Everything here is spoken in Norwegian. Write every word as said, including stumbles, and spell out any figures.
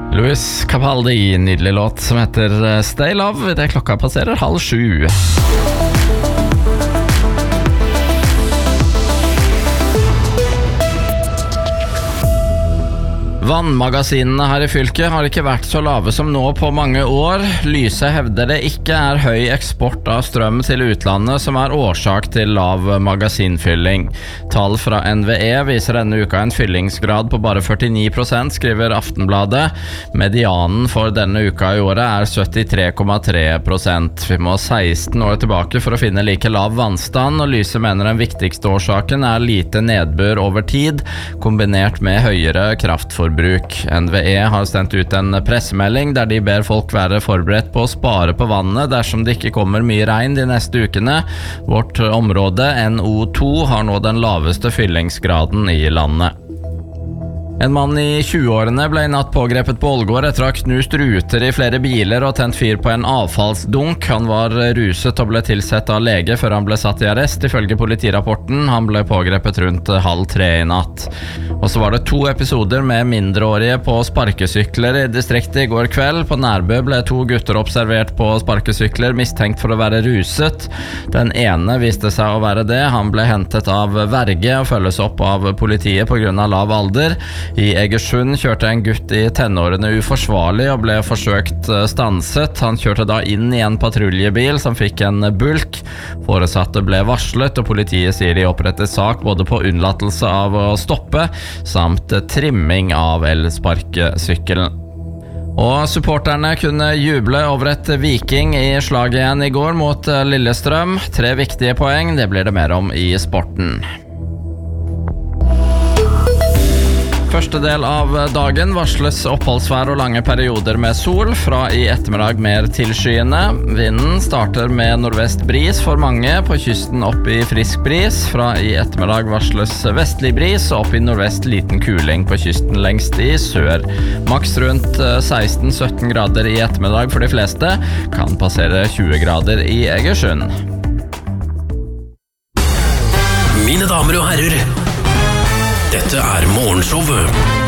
Louis Capaldi, nydelig låt som heter Stay Love, det klokka passerer halv sju. Vannmagasinene her i fylket har ikke vært så lave som nå på mange år. Lyse hevder det ikke er høy eksport av strøm til utlandet som er årsak til lav magasinfylling. Tall fra N V E viser denne uka en fyllingsgrad på bare førtini prosent, skriver Aftenbladet. Medianen for denne uka i året er syttitre komma tre prosent. Vi må seksten år tilbake for å finne like lav vannstand, og Lyse mener den viktigste årsaken er lite nedbør over tid, kombinert med høyere kraftforbruk. N V E har sendt ut en pressemelding der de ber folk være forberedt på å spare på vannet dersom det ikke kommer mye regn de neste ukene. Vårt område, N O to, har nå den laveste fyllingsgraden i landet. En mann i tjueårene ble i natt pågrepet på Ålgård etter å ha knust ruter i flere biler og tent fyr på en avfallsdunk. Han var ruset og ble tilsett av lege før han ble satt i arrest, ifølge politirapporten. Han ble pågrepet rundt halv tre i natt. Og så var det to episoder med mindreårige på sparkesykler i distriktet i går kveld. På Nærbø ble to gutter observert på sparkesykler, mistenkt for å være ruset. Den ene viste seg å være det. Han ble hentet av verge og følges opp av politiet på grunn av lav alder. I Egersund kjørte en gutt i tenårene uforsvarlig og ble forsøkt stanset. Han kjørte da inn i en patruljebil som fikk en bulk. Foresatte ble varslet, og politiet sier de opprettet sak både på unnlatelse av å stoppe, samt trimming av elsparkesykkelen. Og supporterne kunne juble over et Viking i slaget igjen i går mot Lillestrøm. Tre viktige poeng, det blir det mer om i sporten. Første del av dagen varsles oppholdsvær og lange perioder med sol, fra i ettermiddag mer tilskyende. Vinden starter med nordvest bris for mange, på kysten opp i frisk bris. Fra i ettermiddag varsles vestlig bris, og opp i nordvest liten kuling på kysten lengst i sør. Maks rundt seksten til sytten grader i ettermiddag for de fleste, kan passere tjue grader i Egersund. Mine damer og herrer, dette er Morgenshowet